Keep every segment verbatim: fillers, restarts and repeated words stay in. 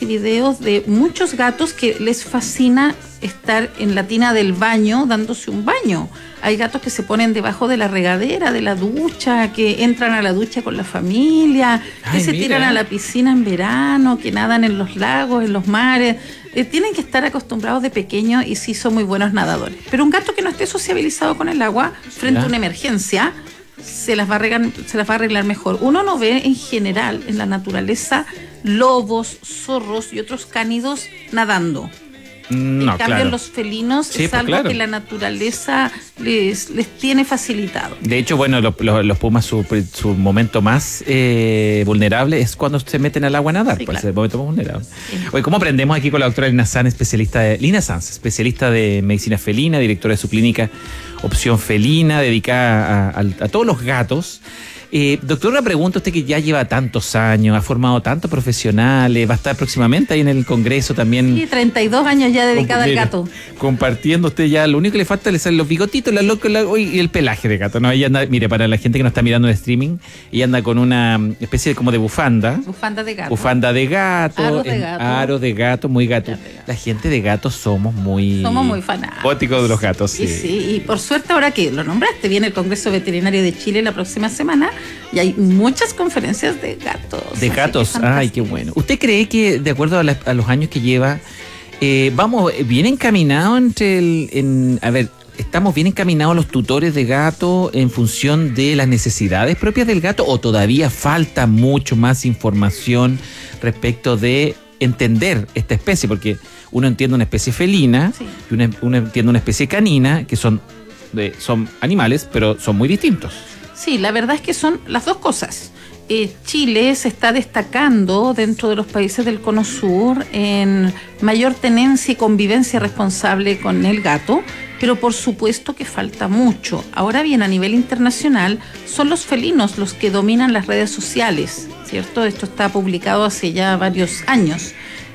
y videos de muchos gatos que les fascina estar en la tina del baño dándose un baño. Hay gatos que se ponen debajo de la regadera, de la ducha, que entran a la ducha con la familia, Ay, que se mira. tiran a la piscina en verano, que nadan en los lagos, en los mares. Eh, tienen que estar acostumbrados de pequeños y sí son muy buenos nadadores. Pero un gato que no esté sociabilizado con el agua frente ¿Ya? a una emergencia, se las va a arreglar, se las va a arreglar mejor. Uno no ve en general en la naturaleza lobos, zorros y otros cánidos nadando. No, en cambio, claro. los felinos sí, es algo pues, claro. que la naturaleza les, les tiene facilitado. De hecho, bueno, los, los, los pumas, su, su momento más eh, vulnerable es cuando se meten al agua a nadar. Sí, pues claro. es el momento más vulnerable. Sí. Oye, ¿cómo aprendemos aquí con la doctora Lina Sanz, especialista de, Lina Sanz, especialista de medicina felina, directora de su clínica Opción Felina, dedicada a, a, a todos los gatos? Eh, doctor, una pregunta, usted que ya lleva tantos años, ha formado tantos profesionales, va a estar próximamente ahí en el Congreso también. Sí, treinta y dos años ya dedicada al gato. Compartiendo usted ya, lo único que le falta le salen los bigotitos, la loca la, y el pelaje de gato, ¿no? Ella anda, mire, para la gente que nos está mirando en streaming, ella anda con una especie de, como de bufanda. Bufanda de gato. Bufanda de gato. Aros de gato. Aro de gato, muy gato. gato. La gente de gatos somos muy... Somos muy fanáticos. Góticos de los gatos, sí. Y sí, y por suerte ahora que lo nombraste, viene el Congreso Veterinario de Chile la próxima semana y hay muchas conferencias de gatos. De gatos, ay, qué bueno. ¿Usted cree que, de acuerdo a, la, a los años que lleva, eh, vamos bien encaminados entre el... En, a ver, ¿estamos bien encaminados los tutores de gato en función de las necesidades propias del gato o todavía falta mucho más información respecto de entender esta especie? Porque uno entiende una especie felina sí. y uno, uno entiende una especie canina, que son, de, son animales, pero son muy distintos. Sí, la verdad es que son las dos cosas. Eh, Chile se está destacando dentro de los países del Cono Sur en mayor tenencia y convivencia responsable con el gato, pero por supuesto que falta mucho. Ahora bien, a nivel internacional, son los felinos los que dominan las redes sociales, ¿cierto? Esto está publicado hace ya varios años.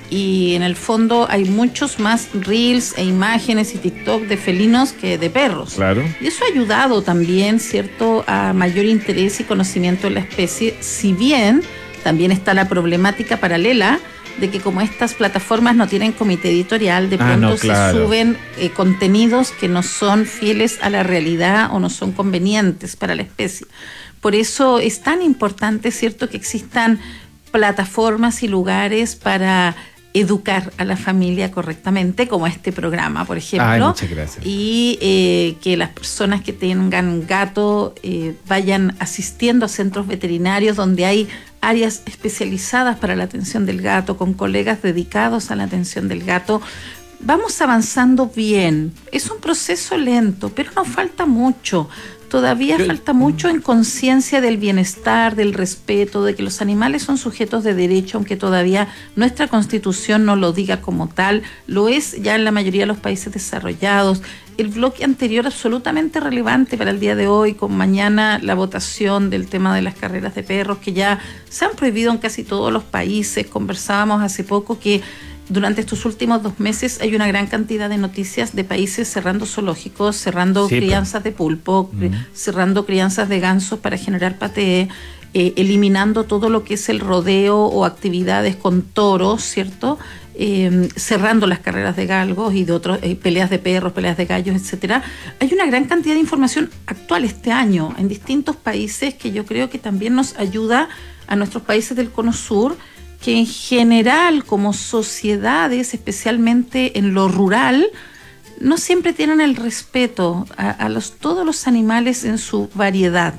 Y en el fondo hay muchos más reels e imágenes y TikTok de felinos que de perros. Claro. Y eso ha ayudado también, ¿cierto?, a mayor interés y conocimiento de la especie, si bien también está la problemática paralela de que como estas plataformas no tienen comité editorial, de pronto ah, no, claro. se suben eh, contenidos que no son fieles a la realidad o no son convenientes para la especie. Por eso es tan importante, ¿cierto?, que existan plataformas y lugares para educar a la familia correctamente, como este programa, por ejemplo. Ay, muchas gracias. Y eh, que las personas que tengan gato eh, vayan asistiendo a centros veterinarios donde hay áreas especializadas para la atención del gato, con colegas dedicados a la atención del gato. Vamos avanzando bien. Es un proceso lento, pero nos falta mucho. Todavía Yo, falta mucho en conciencia del bienestar, del respeto, de que los animales son sujetos de derecho, aunque todavía nuestra Constitución no lo diga como tal. Lo es ya en la mayoría de los países desarrollados. El bloque anterior absolutamente relevante para el día de hoy, con mañana la votación del tema de las carreras de perros, que ya se han prohibido en casi todos los países. Conversábamos hace poco que durante estos últimos dos meses hay una gran cantidad de noticias de países cerrando zoológicos, cerrando sí, crianzas de pulpo, uh-huh. cerrando crianzas de gansos para generar paté, eh, eliminando todo lo que es el rodeo o actividades con toros, ¿cierto? Eh, cerrando las carreras de galgos y de otros, eh, peleas de perros, peleas de gallos, etcétera. Hay una gran cantidad de información actual este año en distintos países que yo creo que también nos ayuda a nuestros países del Cono Sur, que en general como sociedades, especialmente en lo rural, no siempre tienen el respeto a, a los, todos los animales en su variedad.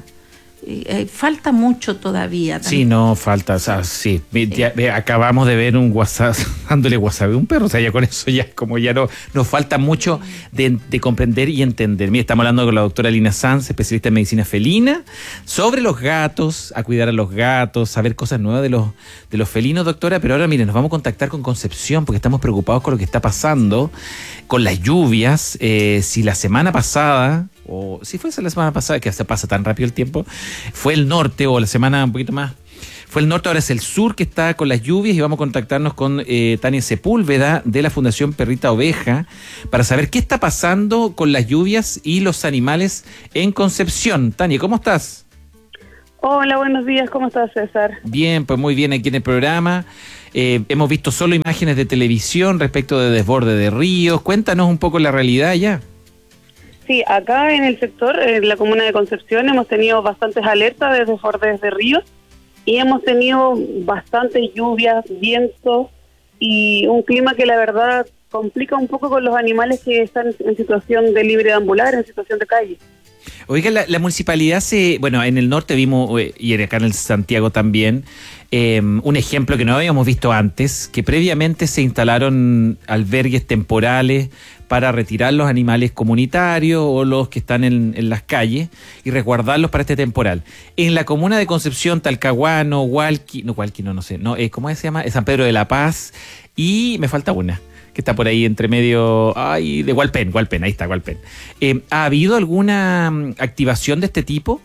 Eh, falta mucho todavía. También. Sí, no, falta, o sea, sí. sí. Ya, acabamos de ver un WhatsApp, dándole WhatsApp a un perro, o sea, ya con eso ya como ya no, nos falta mucho de, de comprender y entender. Mira, estamos hablando con la doctora Lina Sanz, especialista en medicina felina, sobre los gatos, a cuidar a los gatos, saber cosas nuevas de los, de los felinos, doctora, pero ahora, miren, nos vamos a contactar con Concepción, porque estamos preocupados con lo que está pasando, con las lluvias, eh, si la semana pasada... o si fuese la semana pasada, que se pasa tan rápido el tiempo, fue el norte, o la semana un poquito más, fue el norte, ahora es el sur que está con las lluvias, y vamos a contactarnos con eh, Tania Sepúlveda de la Fundación Perrita Oveja para saber qué está pasando con las lluvias y los animales en Concepción. Tania, ¿cómo estás? Hola, buenos días, ¿cómo estás, César? Bien, pues muy bien aquí en el programa. Eh, hemos visto solo imágenes de televisión respecto de desborde de ríos. Cuéntanos un poco la realidad ya. Sí, acá en el sector, en la comuna de Concepción, hemos tenido bastantes alertas de desbordes de ríos y hemos tenido bastantes lluvias, vientos y un clima que la verdad complica un poco con los animales que están en situación de libre deambular, en situación de calle. Oiga, la, la municipalidad se, bueno, en el norte vimos, y acá en el Santiago también, eh, un ejemplo que no habíamos visto antes, que previamente se instalaron albergues temporales para retirar los animales comunitarios o los que están en, en las calles y resguardarlos para este temporal. En la comuna de Concepción, Talcahuano, Hualqui, no, Hualqui no, no sé, no, eh, ¿cómo se llama? San Pedro de la Paz, y me falta una que está por ahí entre medio, ay, de Hualpén, Hualpén, ahí está, Hualpén. Eh, ¿Ha habido alguna activación de este tipo?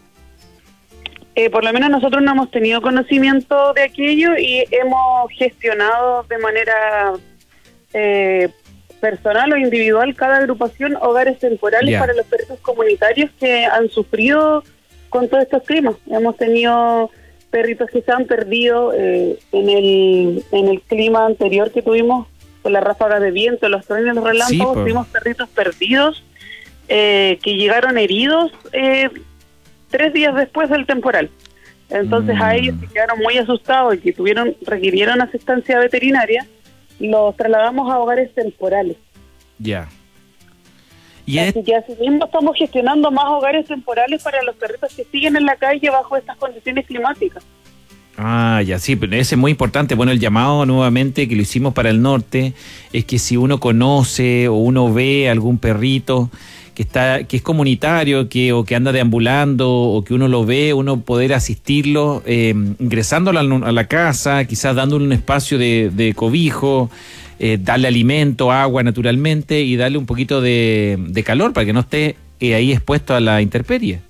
Eh, por lo menos nosotros no hemos tenido conocimiento de aquello y hemos gestionado de manera eh, personal o individual cada agrupación hogares temporales yeah. para los perritos comunitarios que han sufrido con todos estos climas. Hemos tenido perritos que se han perdido eh, en el en el clima anterior que tuvimos, con la ráfaga de viento, los truenos y los relámpagos, sí, pues. Tuvimos perritos perdidos eh, que llegaron heridos eh, tres días después del temporal. Entonces mm. a ellos se quedaron muy asustados y que tuvieron requirieron asistencia veterinaria, los trasladamos a hogares temporales. Ya. Yeah. Así que así mismo estamos gestionando más hogares temporales para los perritos que siguen en la calle bajo estas condiciones climáticas. Ah, ya, sí, pero ese es muy importante. Bueno, el llamado nuevamente que lo hicimos para el norte es que si uno conoce o uno ve algún perrito que está que es comunitario que o que anda deambulando o que uno lo ve, uno poder asistirlo eh, ingresando a la, a la casa, quizás dándole un espacio de, de cobijo, eh, darle alimento, agua naturalmente y darle un poquito de, de calor para que no esté eh, ahí expuesto a la intemperie.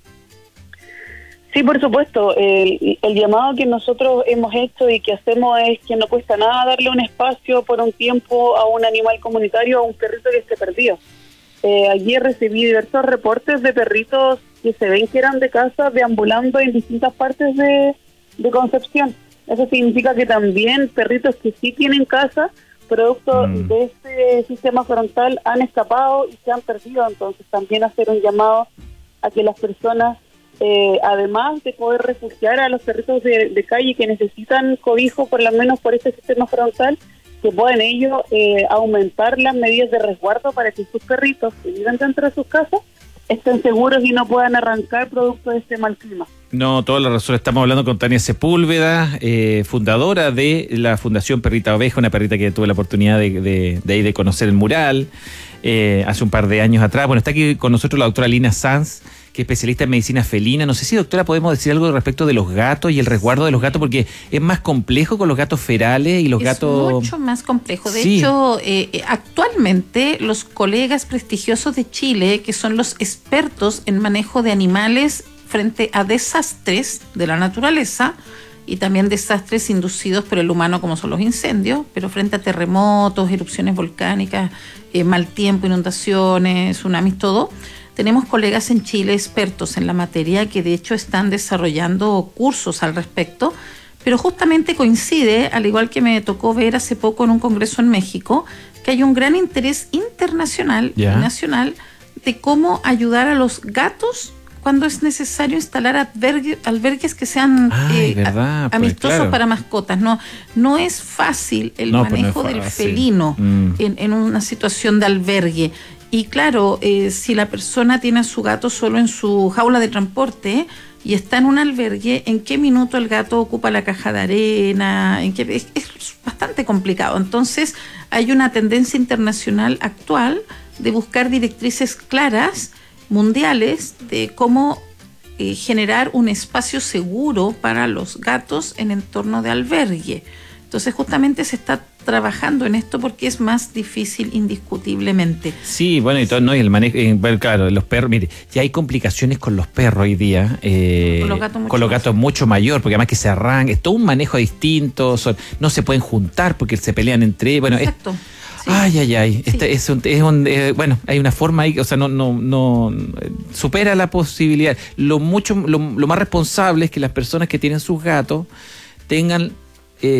Sí, por supuesto. El, el llamado que nosotros hemos hecho y que hacemos es que no cuesta nada darle un espacio por un tiempo a un animal comunitario o a un perrito que esté perdido. Eh, ayer recibí diversos reportes de perritos que se ven que eran de casa deambulando en distintas partes de, de Concepción. Eso significa que también perritos que sí tienen casa, producto mm. de este sistema frontal, han escapado y se han perdido. Entonces también hacer un llamado a que las personas, Eh, además de poder refugiar a los perritos de, de calle que necesitan cobijo, por lo menos por este sistema frontal, que puedan ellos eh, aumentar las medidas de resguardo para que sus perritos que viven dentro de sus casas estén seguros y no puedan arrancar producto de este mal clima. No, toda la razón. Estamos hablando con Tania Sepúlveda, eh, fundadora de la Fundación Perrita Oveja, una perrita que tuve la oportunidad de, de, de, de conocer el mural eh, hace un par de años atrás. Bueno, está aquí con nosotros la doctora Lina Sanz, que es especialista en medicina felina. No sé si, doctora, podemos decir algo respecto de los gatos y el resguardo de los gatos, porque es más complejo con los gatos ferales y los es gatos... Es mucho más complejo. De sí. hecho, eh, actualmente los colegas prestigiosos de Chile, que son los expertos en manejo de animales frente a desastres de la naturaleza y también desastres inducidos por el humano, como son los incendios, pero frente a terremotos, erupciones volcánicas, eh, mal tiempo, inundaciones, tsunamis, todo... Tenemos colegas en Chile expertos en la materia que de hecho están desarrollando cursos al respecto, pero justamente coincide, al igual que me tocó ver hace poco en un congreso en México, que hay un gran interés internacional yeah. y nacional de cómo ayudar a los gatos cuando es necesario instalar albergue, albergues que sean Ay, eh, verdad, a, amistosos pues, claro. para mascotas. No, no es fácil el no, manejo pues no del felino mm. en, en una situación de albergue. Y claro, eh, si la persona tiene a su gato solo en su jaula de transporte y está en un albergue, ¿en qué minuto el gato ocupa la caja de arena? ¿En qué? Es, es bastante complicado. Entonces, hay una tendencia internacional actual de buscar directrices claras, mundiales, de cómo eh, generar un espacio seguro para los gatos en entorno de albergue. Entonces, justamente se está trabajando en esto porque es más difícil indiscutiblemente. Sí, bueno, y todo, no, y el manejo, eh, bueno, claro, los perros, mire, ya hay complicaciones con los perros hoy día, eh, con los gatos mucho, con los gatos mucho mayor, porque además que se arrancan, es todo un manejo distinto, son, no se pueden juntar porque se pelean entre, bueno, exacto. Es, sí. Ay, ay, ay, sí. este es un, es un eh, bueno, hay una forma ahí, o sea, no, no, no, supera la posibilidad. Lo mucho, lo, lo más responsable es que las personas que tienen sus gatos tengan eh,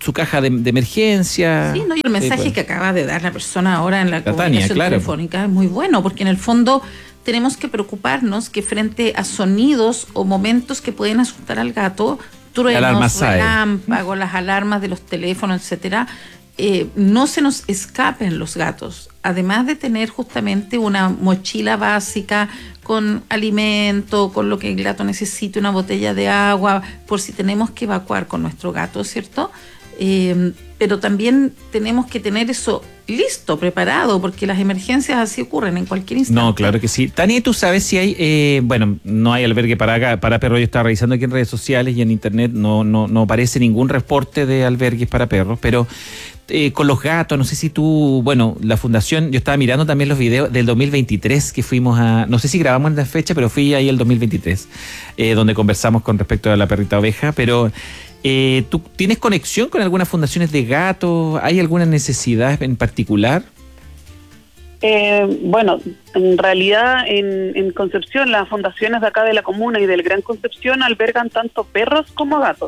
su caja de, de emergencia. Sí, no, y el mensaje eh, bueno. que acaba de dar la persona ahora en la, la comunicación Tania, claro. telefónica es muy bueno, porque en el fondo tenemos que preocuparnos que frente a sonidos o momentos que pueden asustar al gato, truenos, relámpagos, las alarmas de los teléfonos, etcétera, eh, no se nos escapen los gatos. Además de tener justamente una mochila básica con alimento, con lo que el gato necesite, una botella de agua, por si tenemos que evacuar con nuestro gato, ¿cierto? Eh, pero también tenemos que tener eso listo, preparado, porque las emergencias así ocurren en cualquier instante. No, claro que sí. Tania, ¿tú sabes si hay, eh, bueno, no hay albergue para, para perros? Yo estaba revisando aquí en redes sociales y en internet, no, no, no aparece ningún reporte de albergues para perros, pero eh, con los gatos, no sé si tú, bueno, la fundación, yo estaba mirando también los videos del dos mil veintitrés que fuimos a, no sé si grabamos en la fecha, pero fui ahí el dos mil veintitrés, eh, donde conversamos con respecto a la perrita oveja, pero... Eh, ¿tú tienes conexión con algunas fundaciones de gatos? ¿Hay alguna necesidad en particular? Eh, bueno, en realidad en, en Concepción las fundaciones de acá de la comuna y del Gran Concepción albergan tanto perros como gatos.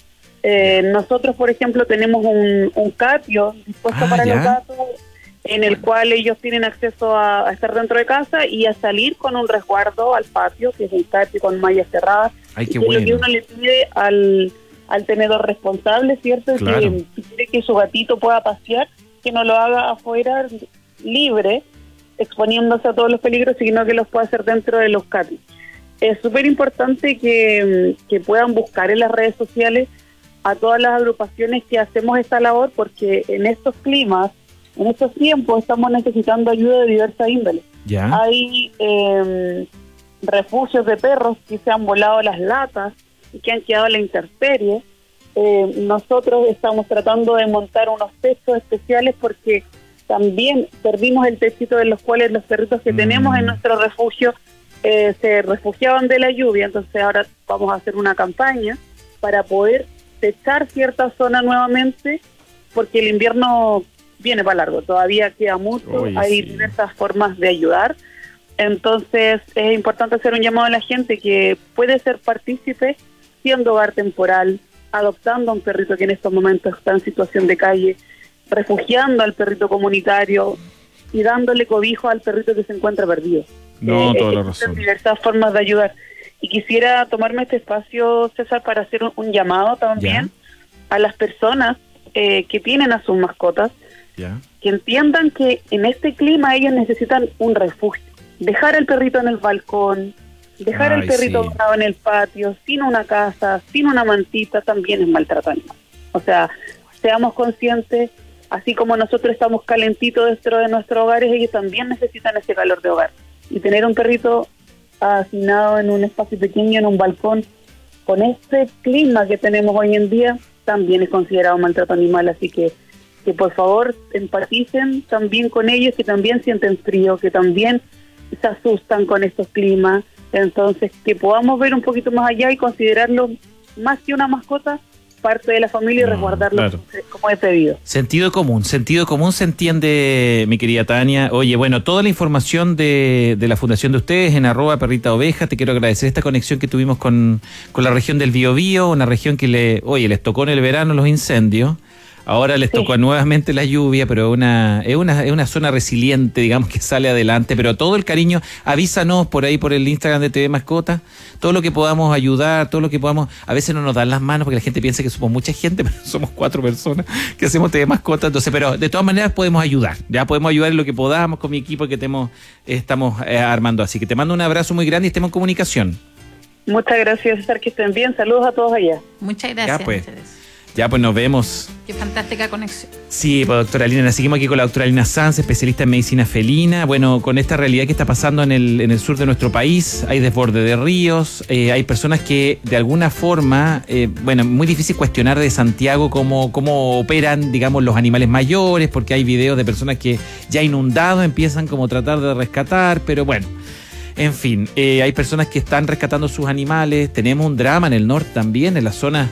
Eh, nosotros, por ejemplo, tenemos un, un catio dispuesto ah, para ya. los gatos, en el cual ellos tienen acceso a, a estar dentro de casa y a salir con un resguardo al patio, que es un catio con mallas cerradas. Ay, qué y que bueno. lo que uno le pide al... al tenedor responsable, ¿cierto? Claro. Que si quiere que su gatito pueda pasear, que no lo haga afuera libre, exponiéndose a todos los peligros, sino que los pueda hacer dentro de los catis. Es súper importante que, que puedan buscar en las redes sociales a todas las agrupaciones que hacemos esta labor, porque en estos climas, en estos tiempos, estamos necesitando ayuda de diversa índole. ¿Ya? Hay eh, refugios de perros que se han volado las latas y que han quedado a la intemperie. Eh, nosotros estamos tratando de montar unos techos especiales porque también perdimos el techito de los cuales los perritos que mm. tenemos en nuestro refugio eh, se refugiaban de la lluvia. Entonces ahora vamos a hacer una campaña para poder techar cierta zona nuevamente, porque el invierno viene para largo, todavía queda mucho. Oye, hay sí. diversas formas de ayudar. Entonces es importante hacer un llamado a la gente que puede ser partícipe siendo hogar temporal, adoptando a un perrito que en estos momentos está en situación de calle, refugiando al perrito comunitario y dándole cobijo al perrito que se encuentra perdido. No, eh, toda la existen razón. diversas formas de ayudar. Y quisiera tomarme este espacio, César, para hacer un, un llamado también ¿Ya? a las personas eh, que tienen a sus mascotas, ¿Ya? que entiendan que en este clima ellos necesitan un refugio. Dejar al perrito en el balcón, dejar Ay, el perrito sí. en el patio, sin una casa, sin una mantita, también es maltrato animal. O sea, seamos conscientes, así como nosotros estamos calentitos dentro de nuestros hogares, ellos también necesitan ese calor de hogar. Y tener un perrito asignado en un espacio pequeño, en un balcón, con este clima que tenemos hoy en día, también es considerado maltrato animal. Así que, que por favor empaticen también con ellos, que también sienten frío, que también se asustan con estos climas. Entonces, que podamos ver un poquito más allá y considerarlo más que una mascota, parte de la familia y no, resguardarlo claro. como es debido. Sentido común, sentido común se entiende, mi querida Tania. Oye, bueno, toda la información de, de la fundación de ustedes en arroba perrita oveja. Te quiero agradecer esta conexión que tuvimos con, con la región del Biobío, una región que le, oye, les tocó en el verano los incendios. Ahora les tocó sí. nuevamente la lluvia, pero una, es una es una zona resiliente, digamos, que sale adelante. Pero todo el cariño, avísanos por ahí, por el Instagram de T V Mascota, todo lo que podamos ayudar, todo lo que podamos. A veces no nos dan las manos porque la gente piensa que somos mucha gente, pero somos cuatro personas que hacemos T V Mascota. Entonces, pero de todas maneras podemos ayudar, ya podemos ayudar en lo que podamos con mi equipo que tenemos, estamos eh, armando. Así que te mando un abrazo muy grande y estemos en comunicación. Muchas gracias, César, que estén bien. Saludos a todos allá. Muchas gracias. Ya pues. Ya, pues nos vemos. Qué fantástica conexión. Sí, pues doctora Lina, seguimos aquí con la doctora Lina Sanz, especialista en medicina felina. Bueno, con esta realidad que está pasando en el, en el sur de nuestro país, hay desborde de ríos, eh, hay personas que de alguna forma, eh, bueno, muy difícil cuestionar de Santiago cómo, cómo operan, digamos, los animales mayores, porque hay videos de personas que ya inundados empiezan como a tratar de rescatar, pero bueno. En fin, eh, hay personas que están rescatando sus animales. Tenemos un drama en el norte también, en la zona...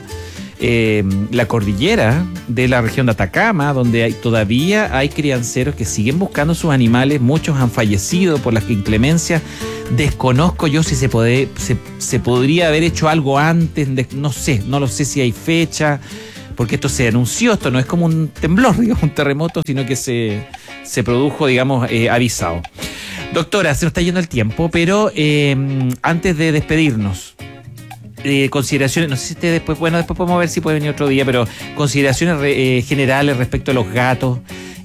Eh, la cordillera de la región de Atacama, donde hay, todavía hay crianceros que siguen buscando sus animales. Muchos han fallecido por las inclemencias. Desconozco yo si se, puede, se, se podría haber hecho algo antes, de, no sé, no lo sé si hay fecha, porque esto se anunció, esto no es como un temblor, digamos, un terremoto, sino que se, se produjo, digamos, eh, avisado. Doctora, se nos está yendo el tiempo, pero eh, antes de despedirnos, eh, consideraciones, no sé si usted después, bueno, después podemos ver si puede venir otro día, pero consideraciones eh, generales respecto a los gatos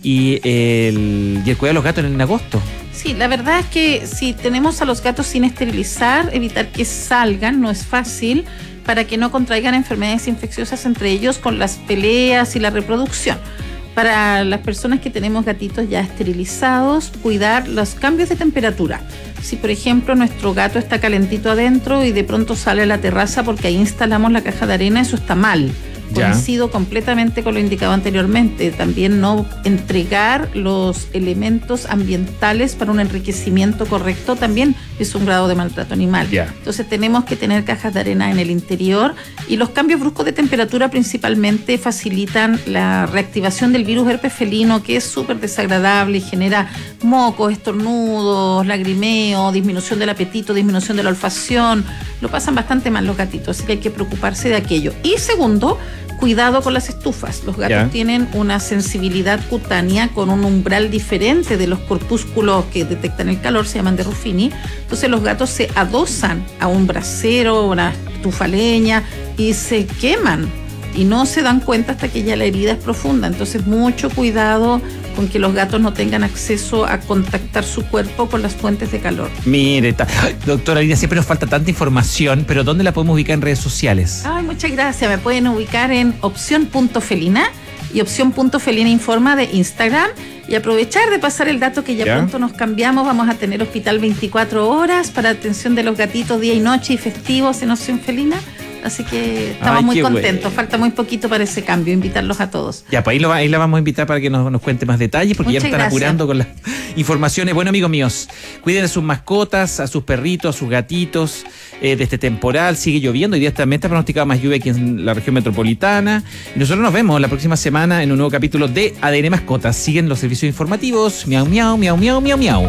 y el, y el cuidado de los gatos en agosto. Sí, la verdad es que si tenemos a los gatos sin esterilizar, evitar que salgan, no es fácil, para que no contraigan enfermedades infecciosas entre ellos con las peleas y la reproducción. Para las personas que tenemos gatitos ya esterilizados, cuidar los cambios de temperatura. Si, por ejemplo, nuestro gato está calentito adentro y de pronto sale a la terraza porque ahí instalamos la caja de arena, eso está mal. Coincido completamente con lo indicado anteriormente. También no entregar los elementos ambientales para un enriquecimiento correcto también es un grado de maltrato animal. Yeah. Entonces tenemos que tener cajas de arena en el interior, y los cambios bruscos de temperatura principalmente facilitan la reactivación del virus herpes felino, que es súper desagradable y genera mocos, estornudos, lagrimeo, disminución del apetito, disminución de la olfacción. Lo pasan bastante mal los gatitos, así que hay que preocuparse de aquello. Y segundo, cuidado con las estufas. Los gatos yeah. tienen una sensibilidad cutánea con un umbral diferente de los corpúsculos que detectan el calor, se llaman de Ruffini. Entonces los gatos se adosan a un brasero, una estufa leña, y se queman y no se dan cuenta hasta que ya la herida es profunda. Entonces mucho cuidado con que los gatos no tengan acceso a contactar su cuerpo con las fuentes de calor. Mire, ta, doctora Lina, siempre nos falta tanta información, pero ¿dónde la podemos ubicar en redes sociales? Ay, muchas gracias. Me pueden ubicar en opción punto felina y opción punto felina informa de Instagram, y aprovechar de pasar el dato que ya, ¿Ya? pronto nos cambiamos. Vamos a tener hospital veinticuatro horas para atención de los gatitos día y noche y festivos en Opción Felina. Así que estamos Ay, muy contentos, bueno. Falta muy poquito para ese cambio, invitarlos a todos. Ya, pues ahí, lo, ahí la vamos a invitar para que nos, nos cuente más detalles, porque Muchas ya nos están gracias. apurando con las informaciones. Bueno, amigos míos, cuiden a sus mascotas, a sus perritos, a sus gatitos eh, de este temporal. Sigue lloviendo, hoy día también está pronosticada más lluvia aquí en la región metropolitana. Y nosotros nos vemos la próxima semana en un nuevo capítulo de A D N Mascotas. Siguen los servicios informativos. Miau, miau, miau, miau, miau, miau.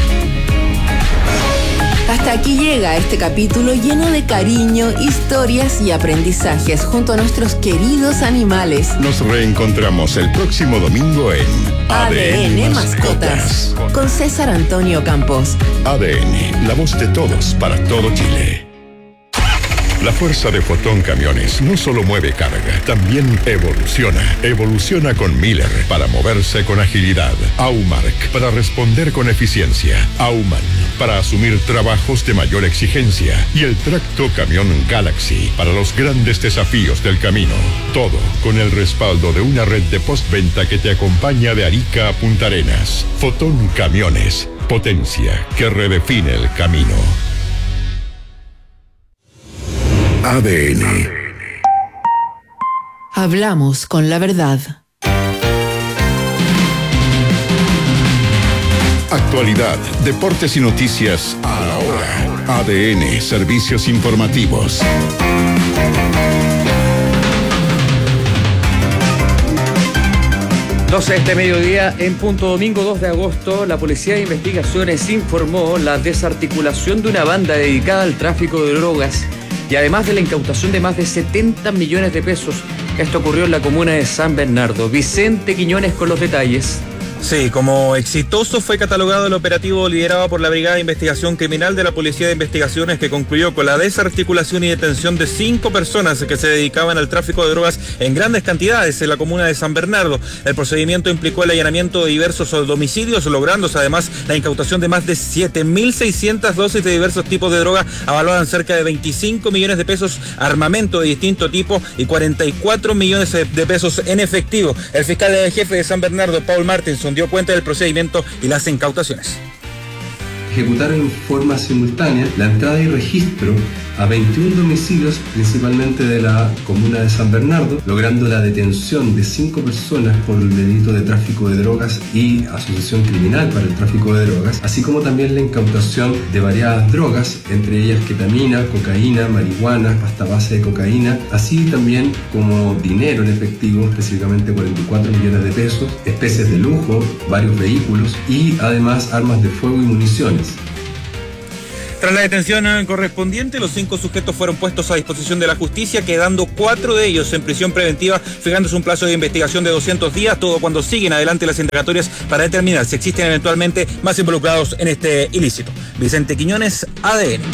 Hasta aquí llega este capítulo lleno de cariño, historias y aprendizajes junto a nuestros queridos animales. Nos reencontramos el próximo domingo en A D N Mascotas con César Antonio Campos. A D N, la voz de todos para todo Chile. La fuerza de Fotón Camiones no solo mueve carga, también evoluciona. Evoluciona con Miller para moverse con agilidad. Aumark para responder con eficiencia. Auman para asumir trabajos de mayor exigencia. Y el tracto camión Galaxy para los grandes desafíos del camino. Todo con el respaldo de una red de postventa que te acompaña de Arica a Punta Arenas. Fotón Camiones, potencia que redefine el camino. A D N. Hablamos con la verdad. Actualidad, deportes y noticias a la hora. A D N, servicios informativos. doce de este mediodía, en punto, domingo dos de agosto, la Policía de Investigaciones informó la desarticulación de una banda dedicada al tráfico de drogas y además de la incautación de más de setenta millones de pesos. Esto ocurrió en la comuna de San Bernardo. Vicente Quiñones con los detalles. Sí, como exitoso fue catalogado el operativo liderado por la Brigada de Investigación Criminal de la Policía de Investigaciones, que concluyó con la desarticulación y detención de cinco personas que se dedicaban al tráfico de drogas en grandes cantidades en la comuna de San Bernardo. El procedimiento implicó el allanamiento de diversos domicilios, lográndose además la incautación de más de siete mil seiscientas dosis de diversos tipos de droga, avalaban cerca de veinticinco millones de pesos, armamento de distinto tipo y cuarenta y cuatro millones de pesos en efectivo. El fiscal jefe de San Bernardo, Paul Martinson, dio cuenta del procedimiento y las incautaciones. Ejecutaron en forma simultánea la entrada y registro a veintiún domicilios, principalmente de la comuna de San Bernardo, logrando la detención de cinco personas por el delito de tráfico de drogas y asociación criminal para el tráfico de drogas, así como también la incautación de variadas drogas, entre ellas ketamina, cocaína, marihuana, pasta base de cocaína, así también como dinero en efectivo, específicamente cuarenta y cuatro millones de pesos, especies de lujo, varios vehículos y además armas de fuego y municiones. Tras la detención correspondiente, los cinco sujetos fueron puestos a disposición de la justicia, quedando cuatro de ellos en prisión preventiva, fijándose un plazo de investigación de doscientos días, todo cuando siguen adelante las indagatorias para determinar si existen eventualmente más involucrados en este ilícito. Vicente Quiñones, A D N.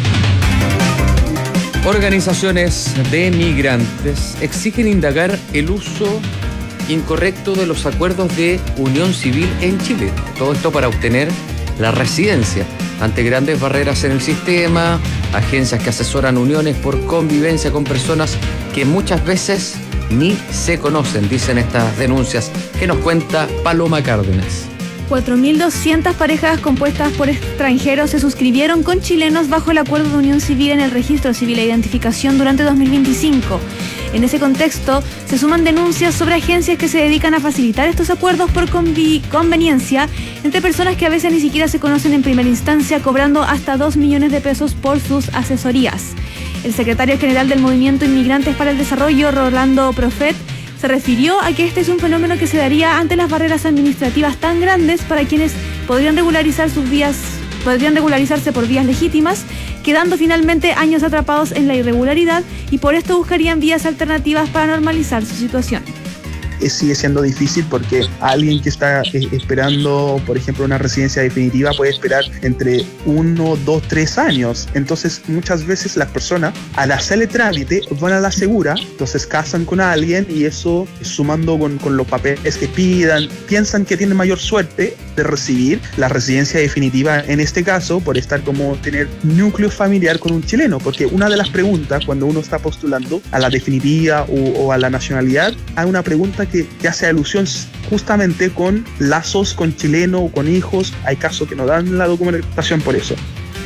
Organizaciones de migrantes exigen indagar el uso incorrecto de los acuerdos de unión civil en Chile. Todo esto para obtener la residencia. Ante grandes barreras en el sistema, agencias que asesoran uniones por convivencia con personas que muchas veces ni se conocen, dicen estas denuncias, que nos cuenta Paloma Cárdenas. cuatro mil doscientas parejas compuestas por extranjeros se suscribieron con chilenos bajo el acuerdo de unión civil en el registro civil e identificación durante dos mil veinticinco. En ese contexto, se suman denuncias sobre agencias que se dedican a facilitar estos acuerdos por convi- conveniencia entre personas que a veces ni siquiera se conocen en primera instancia, cobrando hasta dos millones de pesos por sus asesorías. El secretario general del Movimiento Inmigrantes para el Desarrollo, Rolando Profet, se refirió a que este es un fenómeno que se daría ante las barreras administrativas tan grandes para quienes podrían regularizar sus vías, podrían regularizarse por vías legítimas, quedando finalmente años atrapados en la irregularidad, y por esto buscarían vías alternativas para normalizar su situación. Sigue siendo difícil porque alguien que está esperando, por ejemplo, una residencia definitiva puede esperar entre uno, dos, tres años. Entonces, muchas veces las personas, al hacerle trámite, van a la segura, entonces casan con alguien y eso, sumando con, con los papeles que pidan, piensan que tienen mayor suerte de recibir la residencia definitiva, en este caso, por estar como tener núcleo familiar con un chileno, porque una de las preguntas cuando uno está postulando a la definitiva o, o a la nacionalidad, hay una pregunta que, que hace alusión justamente con lazos con chileno o con hijos. Hay casos que no dan la documentación por eso.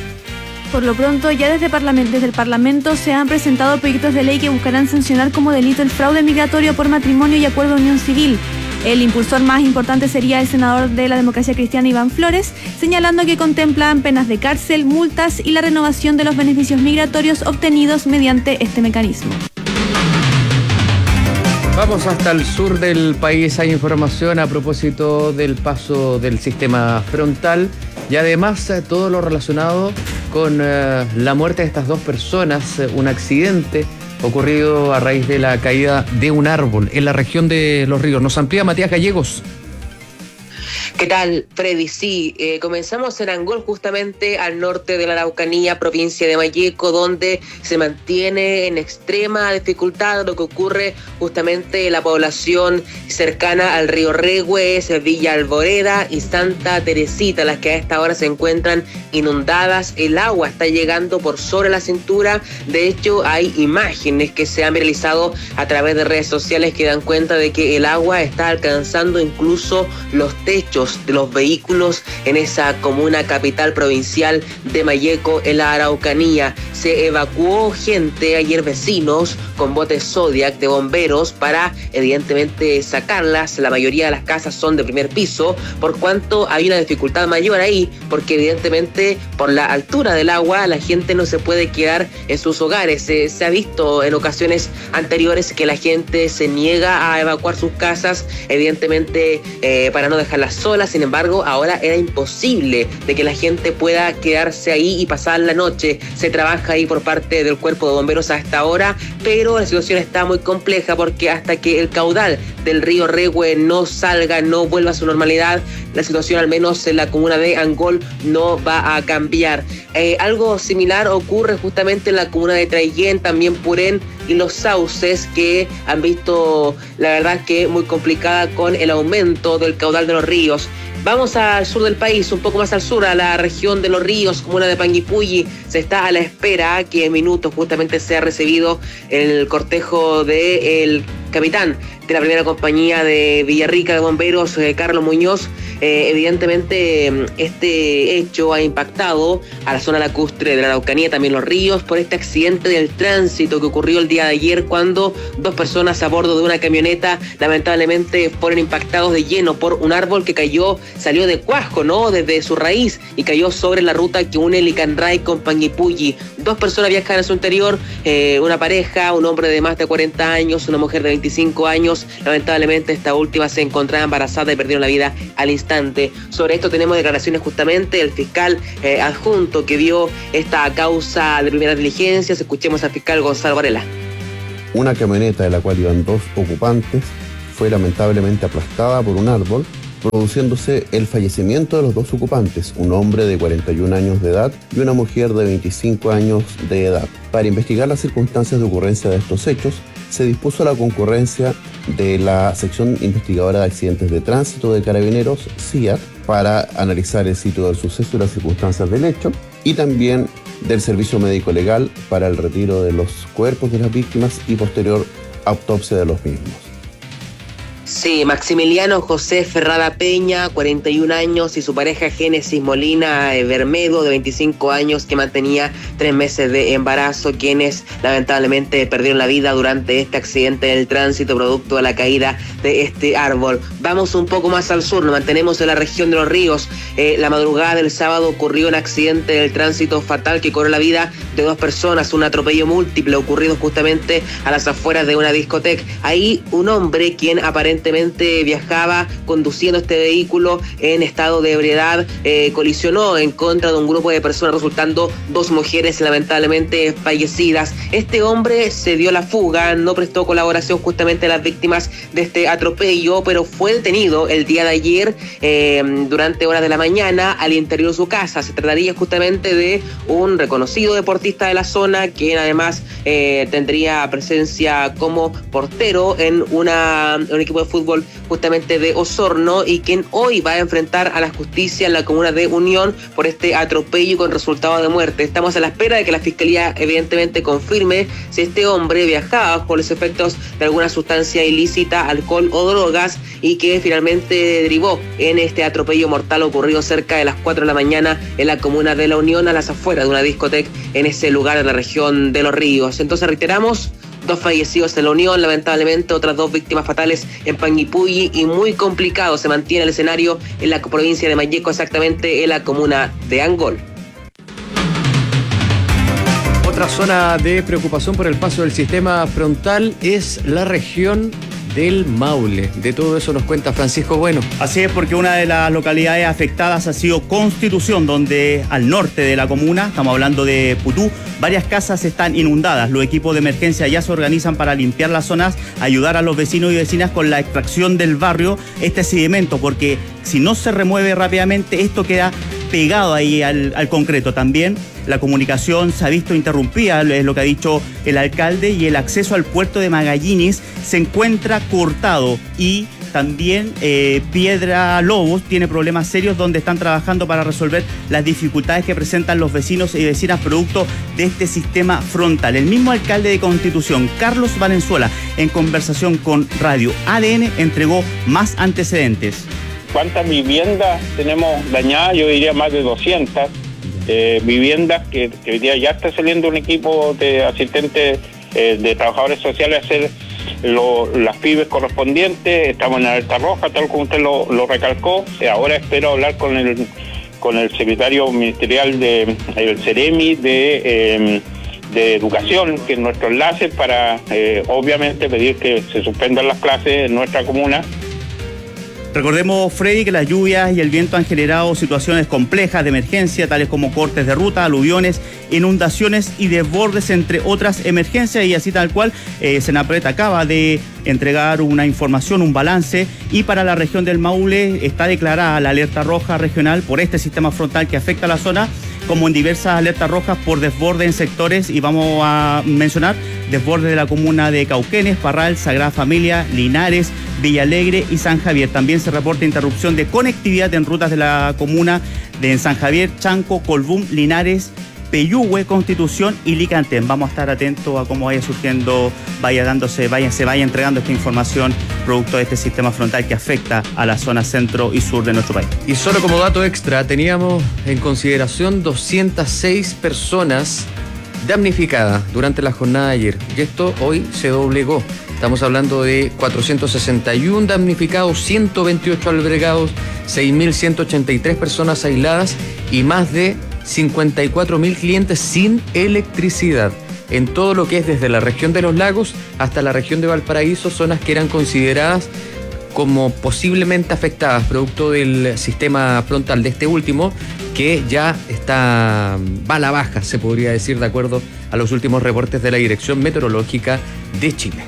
Por lo pronto, ya desde, parlament- desde el Parlamento se han presentado proyectos de ley que buscarán sancionar como delito el fraude migratorio por matrimonio y acuerdo de unión civil. El impulsor más importante sería el senador de la Democracia Cristiana, Iván Flores, señalando que contemplan penas de cárcel, multas y la renovación de los beneficios migratorios obtenidos mediante este mecanismo. Vamos hasta el sur del país. Hay información a propósito del paso del sistema frontal y además eh, todo lo relacionado con eh, la muerte de estas dos personas, eh, un accidente ocurrido a raíz de la caída de un árbol en la región de Los Ríos. Nos amplía Matías Gallegos. ¿Qué tal, Freddy? Sí, eh, comenzamos en Angol, justamente al norte de la Araucanía, provincia de Malleco, donde se mantiene en extrema dificultad lo que ocurre justamente en la población cercana al río Regue, es Villa Alvoreda y Santa Teresita, las que a esta hora se encuentran inundadas. El agua está llegando por sobre la cintura. De hecho, hay imágenes que se han realizado a través de redes sociales que dan cuenta de que el agua está alcanzando incluso los techos de los vehículos en esa comuna capital provincial de Malleco, en la Araucanía. Se evacuó gente ayer, vecinos con botes Zodiac de bomberos para evidentemente sacarlas. La mayoría de las casas son de primer piso, por cuanto hay una dificultad mayor ahí, porque evidentemente por la altura del agua la gente no se puede quedar en sus hogares. Se, se ha visto en ocasiones anteriores que la gente se niega a evacuar sus casas, evidentemente eh, para no dejarlas solas. Sin embargo, ahora era imposible de que la gente pueda quedarse ahí y pasar la noche. Se trabaja ahí por parte del cuerpo de bomberos a esta hora, pero la situación está muy compleja porque hasta que el caudal del río Regue no salga, no vuelva a su normalidad, la situación al menos en la comuna de Angol no va a cambiar. Eh, algo similar ocurre justamente en la comuna de Traiguén, también Purén y Los Sauces, que han visto la verdad que muy complicada con el aumento del caudal de los ríos. Vamos al sur del país, un poco más al sur, a la región de Los Ríos, comuna de Panguipulli. Se está a la espera que en minutos justamente sea recibido el cortejo del capitán de la primera compañía de Villarrica de bomberos, eh, Carlos Muñoz. Eh, evidentemente este hecho ha impactado a la zona lacustre de la Araucanía, también Los Ríos, por este accidente del tránsito que ocurrió el día de ayer cuando dos personas a bordo de una camioneta lamentablemente fueron impactados de lleno por un árbol que cayó, salió de Cuasco, ¿no? Desde su raíz y cayó sobre la ruta que une Licanray con Panguipulli. Dos personas viajaban en su interior, eh, una pareja, un hombre de más de cuarenta años, una mujer de veinticinco años. Lamentablemente esta última se encontraba embarazada y perdieron la vida al instante. Sobre esto tenemos declaraciones justamente del fiscal eh, adjunto que vio esta causa de primeras diligencias. Escuchemos al fiscal Gonzalo Varela. Una camioneta de la cual iban dos ocupantes fue lamentablemente aplastada por un árbol, produciéndose el fallecimiento de los dos ocupantes, un hombre de cuarenta y un años de edad y una mujer de veinticinco años de edad. Para investigar las circunstancias de ocurrencia de estos hechos, se dispuso la concurrencia de la Sección Investigadora de Accidentes de Tránsito de Carabineros, C I A T, para analizar el sitio del suceso y las circunstancias del hecho, y también del Servicio Médico Legal para el retiro de los cuerpos de las víctimas y posterior autopsia de los mismos. Sí, Maximiliano José Ferrada Peña, cuarenta y un años, y su pareja Génesis Molina Bermedo, de veinticinco años, que mantenía tres meses de embarazo, quienes lamentablemente perdieron la vida durante este accidente del tránsito producto de la caída de este árbol. Vamos un poco más al sur, nos mantenemos en la región de Los Ríos. Eh, la madrugada del sábado ocurrió un accidente del tránsito fatal que cobró la vida de dos personas, un atropello múltiple ocurrido justamente a las afueras de una discoteca. Ahí un hombre, quien aparentemente viajaba conduciendo este vehículo en estado de ebriedad, eh, colisionó en contra de un grupo de personas, resultando dos mujeres lamentablemente fallecidas. Este hombre se dio la fuga, no prestó colaboración justamente a las víctimas de este atropello, pero fue detenido el día de ayer eh, durante horas de la mañana al interior de su casa. Se trataría justamente de un reconocido deportista de la zona, quien además eh, tendría presencia como portero en una, un equipo de fútbol justamente de Osorno, y quien hoy va a enfrentar a la justicia en la comuna de Unión por este atropello con resultado de muerte. Estamos a la espera de que la fiscalía evidentemente confirme si este hombre viajaba bajo los efectos de alguna sustancia ilícita, alcohol o drogas, y que finalmente derivó en este atropello mortal ocurrido cerca de las cuatro de la mañana en la comuna de La Unión, a las afueras de una discoteca en ese lugar de la región de Los Ríos. Entonces reiteramos, dos fallecidos en La Unión, lamentablemente otras dos víctimas fatales en Panguipulli, y muy complicado se mantiene el escenario en la provincia de Malleco, exactamente en la comuna de Angol. Otra zona de preocupación por el paso del sistema frontal es la región del Maule. De todo eso nos cuenta Francisco Bueno. Así es, porque una de las localidades afectadas ha sido Constitución, donde al norte de la comuna, estamos hablando de Putú, varias casas están inundadas. Los equipos de emergencia ya se organizan para limpiar las zonas, ayudar a los vecinos y vecinas con la extracción del barrio, este sedimento, porque si no se remueve rápidamente, esto queda pegado ahí al, al concreto. También la comunicación se ha visto interrumpida, es lo que ha dicho el alcalde, y el acceso al puerto de Magallanes se encuentra cortado, y también eh, Piedra Lobos tiene problemas serios, donde están trabajando para resolver las dificultades que presentan los vecinos y vecinas producto de este sistema frontal. El mismo alcalde de Constitución, Carlos Valenzuela, en conversación con Radio A D N, entregó más antecedentes. ¿Cuántas viviendas tenemos dañadas? Yo diría más de doscientas eh, viviendas que, que hoy día ya está saliendo un equipo de asistentes eh, de trabajadores sociales a hacer lo, las pibes correspondientes. Estamos en alerta roja, tal como usted lo, lo recalcó. Ahora espero hablar con el con el secretario ministerial de el Ceremi de eh, de Educación, que es nuestro enlace, para eh, obviamente pedir que se suspendan las clases en nuestra comuna. Recordemos, Freddy, que las lluvias y el viento han generado situaciones complejas de emergencia, tales como cortes de ruta, aluviones, inundaciones y desbordes, entre otras emergencias, y así tal cual, eh, Senapred acaba de entregar una información, un balance, y para la región del Maule está declarada la alerta roja regional por este sistema frontal que afecta a la zona, como en diversas alertas rojas por desborde en sectores, y vamos a mencionar desborde de la comuna de Cauquenes, Parral, Sagrada Familia, Linares, Villa Alegre y San Javier. También se reporta interrupción de conectividad en rutas de la comuna de San Javier, Chanco, Colbún, Linares, Peyúgue, Constitución y Licantén. Vamos a estar atentos a cómo vaya surgiendo, vaya dándose, vaya, se vaya entregando esta información producto de este sistema frontal que afecta a la zona centro y sur de nuestro país. Y solo como dato extra, teníamos en consideración doscientas seis personas damnificadas durante la jornada de ayer, y esto hoy se doblegó. Estamos hablando de cuatrocientos sesenta y uno damnificados, ciento veintiocho albergados, seis mil ciento ochenta y tres personas aisladas y más de cincuenta y cuatro mil clientes sin electricidad. en todo lo que es desde la región de los lagos hasta la región de Valparaíso, zonas que eran consideradas como posiblemente afectadas producto del sistema frontal de este último, que ya está, va a la baja, se podría decir, de acuerdo a los últimos reportes de la Dirección Meteorológica de Chile.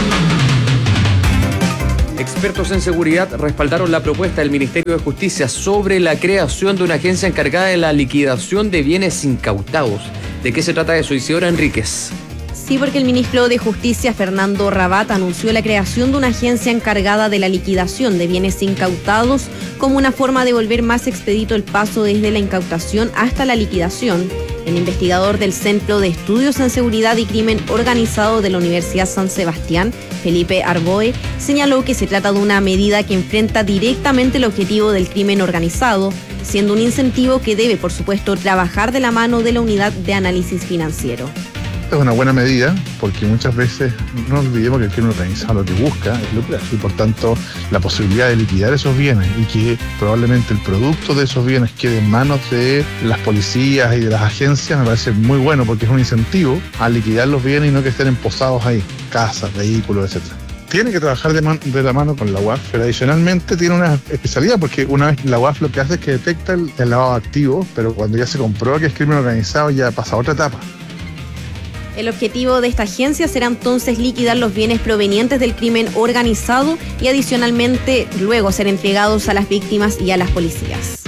Expertos en seguridad respaldaron la propuesta del Ministerio de Justicia sobre la creación de una agencia encargada de la liquidación de bienes incautados. ¿De qué se trata eso, Isidora Enríquez? Sí, porque el ministro de Justicia, Fernando Rabat, anunció la creación de una agencia encargada de la liquidación de bienes incautados como una forma de volver más expedito el paso desde la incautación hasta la liquidación. El investigador del Centro de Estudios en Seguridad y Crimen Organizado de la Universidad San Sebastián, Felipe Arboe, señaló que se trata de una medida que enfrenta directamente el objetivo del crimen organizado, siendo un incentivo que debe, por supuesto, trabajar de la mano de la Unidad de Análisis Financiero. Es una buena medida porque muchas veces no olvidemos que el crimen organizado lo que busca es lucrar y por tanto la posibilidad de liquidar esos bienes y que probablemente el producto de esos bienes quede en manos de las policías y de las agencias me parece muy bueno porque es un incentivo a liquidar los bienes y no que estén emposados ahí, casas, vehículos, etcétera. Tiene que trabajar de, man, de la mano con la U A F, pero adicionalmente tiene una especialidad porque una vez la U A F lo que hace es que detecta el, el lavado activo, pero cuando ya se comprueba que es crimen organizado ya pasa a otra etapa. El objetivo de esta agencia será entonces liquidar los bienes provenientes del crimen organizado y adicionalmente luego ser entregados a las víctimas y a las policías.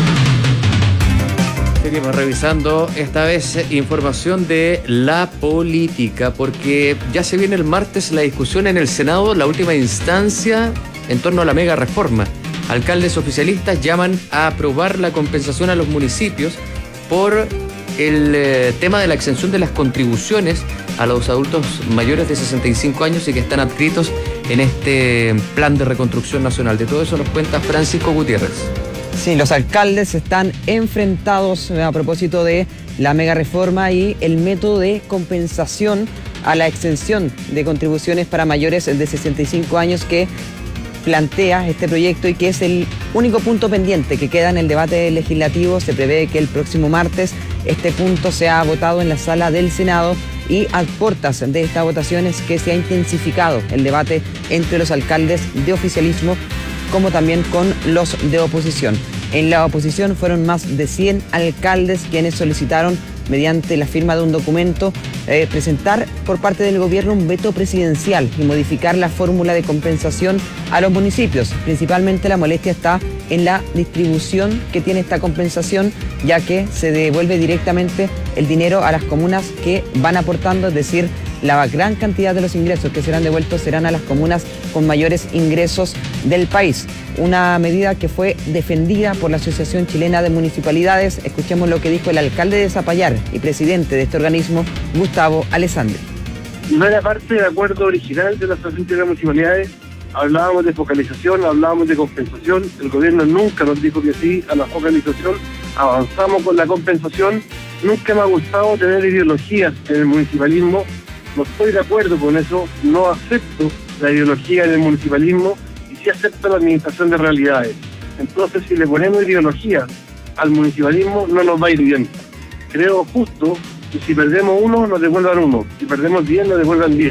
Seguimos revisando esta vez información de la política, porque ya se viene el martes la discusión en el Senado, la última instancia en torno a la mega reforma. Alcaldes oficialistas llaman a aprobar la compensación a los municipios por el eh, tema de la exención de las contribuciones a los adultos mayores de sesenta y cinco años y que están adscritos en este plan de reconstrucción nacional. De todo eso nos cuenta Francisco Gutiérrez. Sí, los alcaldes están enfrentados a propósito de la mega reforma y el método de compensación a la exención de contribuciones para mayores de sesenta y cinco años que plantea este proyecto y que es el único punto pendiente que queda en el debate legislativo. Se prevé que el próximo martes este punto sea votado en la sala del Senado y a puertas de esta votación es que se ha intensificado el debate entre los alcaldes de oficialismo como también con los de oposición. En la oposición fueron más de cien alcaldes quienes solicitaron, mediante la firma de un documento, eh, presentar por parte del gobierno un veto presidencial y modificar la fórmula de compensación a los municipios. Principalmente la molestia está en la distribución que tiene esta compensación, ya que se devuelve directamente el dinero a las comunas que van aportando, es decir, la gran cantidad de los ingresos que serán devueltos serán a las comunas con mayores ingresos del país. Una medida que fue defendida por la Asociación Chilena de Municipalidades. Escuchemos lo que dijo el alcalde de Zapallar y presidente de este organismo, Gustavo Alessandri. No era parte del acuerdo original de la Asociación Chilena de Municipalidades. Hablábamos de focalización, hablábamos de compensación. El gobierno nunca nos dijo que sí a la focalización. Avanzamos con la compensación. Nunca me ha gustado tener ideologías en el municipalismo. No estoy de acuerdo con eso, no acepto la ideología del municipalismo y sí acepto la administración de realidades. Entonces, si le ponemos ideología al municipalismo, no nos va a ir bien. Creo justo que si perdemos uno, nos devuelvan uno. Si perdemos diez, nos devuelvan diez.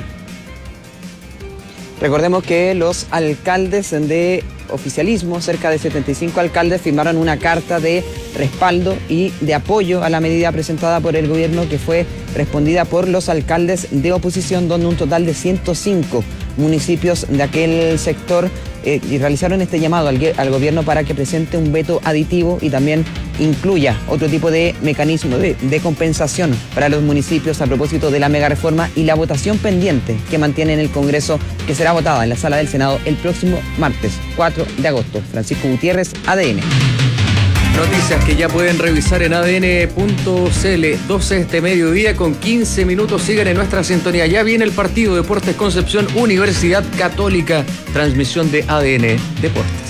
Recordemos que los alcaldes de oficialismo, cerca de setenta y cinco alcaldes, firmaron una carta de respaldo y de apoyo a la medida presentada por el gobierno, que fue respondida por los alcaldes de oposición, donde un total de ciento cinco municipios de aquel sector eh, y realizaron este llamado al, al gobierno para que presente un veto aditivo y también incluya otro tipo de mecanismo de, de compensación para los municipios a propósito de la mega reforma y la votación pendiente que mantiene en el Congreso, que será votada en la sala del Senado el próximo martes cuatro de agosto. Francisco Gutiérrez, A D N. Noticias que ya pueden revisar en A D N punto C L. doce este mediodía con quince minutos. Sigan en nuestra sintonía. Ya viene el partido Deportes Concepción Universidad Católica. Transmisión de A D N Deportes.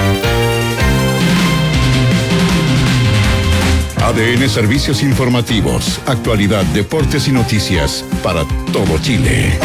A D N Servicios Informativos. Actualidad, deportes y noticias para todo Chile.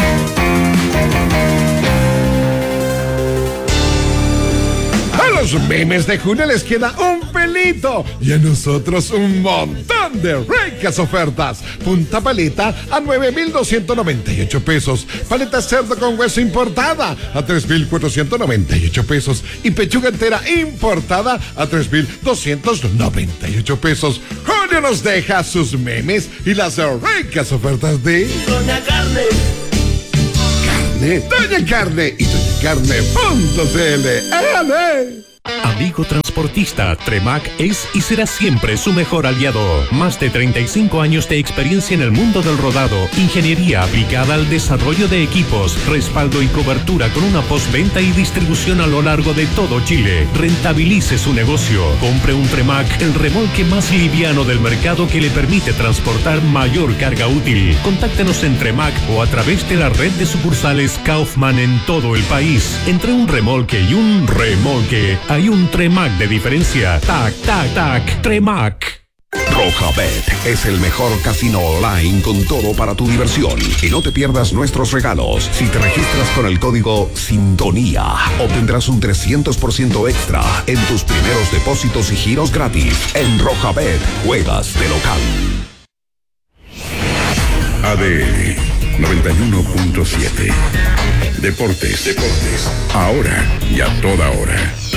Los memes de junio les queda un pelito y a nosotros un montón de ricas ofertas. Punta paleta a nueve mil doscientos noventa y ocho pesos. Paleta cerdo con hueso importada a tres mil cuatrocientos noventa y ocho pesos. Y pechuga entera importada a tres mil doscientos noventa y ocho pesos. Junio nos deja sus memes y las ricas ofertas de Doña Carne. Carne, Doña Carne y doña carne punto c l. ¡Ale! Amigo transportista, Tremac es y será siempre su mejor aliado. Más de treinta y cinco años de experiencia en el mundo del rodado, ingeniería aplicada al desarrollo de equipos, respaldo y cobertura con una postventa y distribución a lo largo de todo Chile. Rentabilice su negocio. Compre un Tremac, el remolque más liviano del mercado que le permite transportar mayor carga útil. Contáctenos en Tremac o a través de la red de sucursales Kaufman en todo el país. Entre un remolque y un remolque hay un Tremac de diferencia. Tac, tac, tac, Tremac. Rojabet es el mejor casino online con todo para tu diversión. Y no te pierdas nuestros regalos. Si te registras con el código Sintonía, obtendrás un trescientos por ciento extra en tus primeros depósitos y giros gratis. En Rojabet, juegas de local. A D N noventa y uno punto siete. Deportes. Deportes. Ahora y a toda hora.